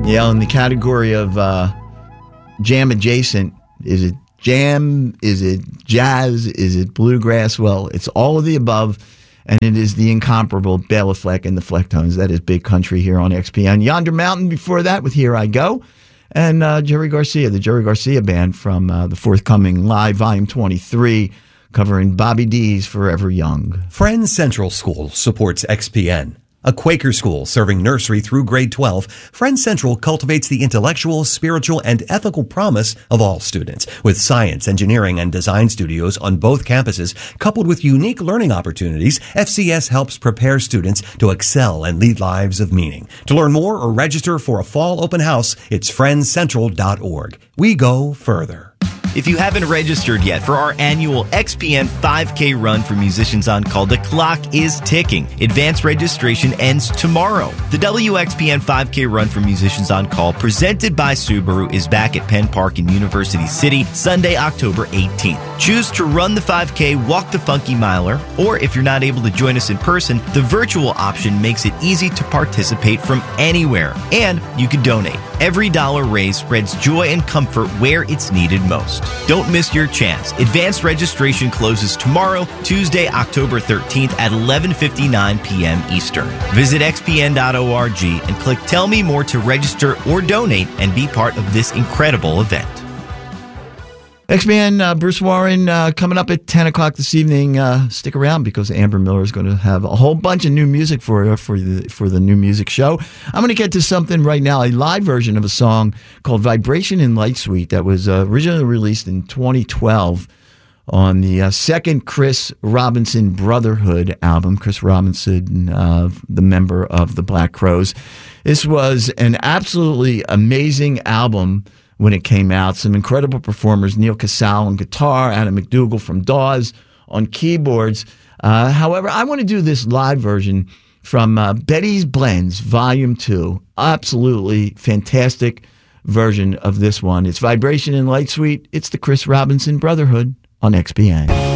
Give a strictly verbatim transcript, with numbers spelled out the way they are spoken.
Yeah, in the category of uh, jam adjacent, is it jam? Is it jazz? Is it bluegrass? Well, it's all of the above, and it is the incomparable Bela Fleck and the Flecktones. That is Big Country here on X P N. Yonder Mountain before that with Here I Go, and uh, Jerry Garcia, the Jerry Garcia Band from uh, the forthcoming Live Volume twenty-three, covering Bobby D's Forever Young. Friends Central School supports X P N. A Quaker school serving nursery through grade twelve, Friends Central cultivates the intellectual, spiritual, and ethical promise of all students. With science, engineering, and design studios on both campuses, coupled with unique learning opportunities, F C S helps prepare students to excel and lead lives of meaning. To learn more or register for a fall open house, it's friends central dot org. We go further. If you haven't registered yet for our annual X P N five K run for Musicians on Call, the clock is ticking. Advanced registration ends tomorrow. The W X P N five K run for Musicians on Call, presented by Subaru, is back at Penn Park in University City, Sunday, October eighteenth. Choose to run the five K, walk the Funky Miler, or if you're not able to join us in person, the virtual option makes it easy to participate from anywhere. And you can donate. Every dollar raised spreads joy and comfort where it's needed most. Don't miss your chance. Advanced registration closes tomorrow, Tuesday, October thirteenth at eleven fifty-nine p.m. Eastern. Visit x p n dot org and click Tell Me More to register or donate and be part of this incredible event. X P N, uh, Bruce Warren, uh, coming up at ten o'clock this evening. Uh, stick around because Amber Miller is going to have a whole bunch of new music for you for the, for the new music show. I'm going to get to something right now, a live version of a song called Vibration in Light Suite that was uh, originally released in twenty twelve on the uh, second Chris Robinson Brotherhood album. Chris Robinson, uh, the member of the Black Crowes. This was an absolutely amazing album when it came out. Some incredible performers, Neil Casale on guitar, Adam McDougall from Dawes on keyboards. Uh, however, I want to do this live version from uh, Betty's Blends, Volume two. Absolutely fantastic version of this one. It's Vibration in Light Suite. It's the Chris Robinson Brotherhood on X P N.